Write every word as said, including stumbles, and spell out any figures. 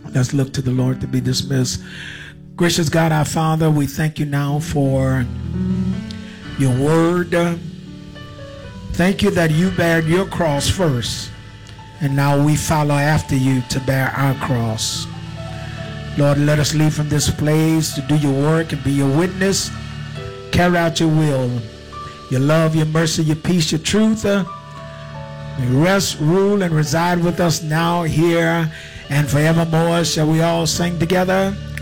Let's look to the Lord to be dismissed. Gracious God, our Father, we thank you now for your word. Thank you that you bared your cross first, and now we follow after you to bear our cross. Lord, let us leave from this place to do your work and be your witness. Carry out your will, your love, your mercy, your peace, your truth. Rest, rule, and reside with us now, here, and forevermore. Shall we all sing together?